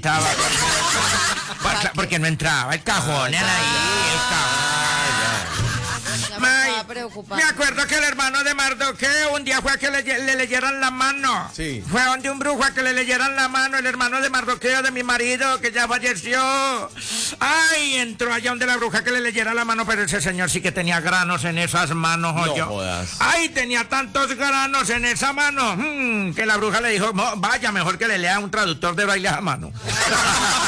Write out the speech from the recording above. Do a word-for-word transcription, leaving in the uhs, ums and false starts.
necesitaba. Porque, porque no entraba el cajón, era ahí, el cajón. May, me acuerdo que el hermano de Mardoqueo un día fue a que le, le leyeran la mano. Sí. Fue a donde un brujo a que le leyeran la mano, el hermano de Mardoqueo, de mi marido, que ya falleció. Ay, entró allá donde la bruja que le leyera la mano, pero ese señor sí que tenía granos en esas manos, No yo. jodas. Ay, tenía tantos granos en esa mano, hmm, que la bruja le dijo, vaya, mejor que le lea un traductor de baile a mano.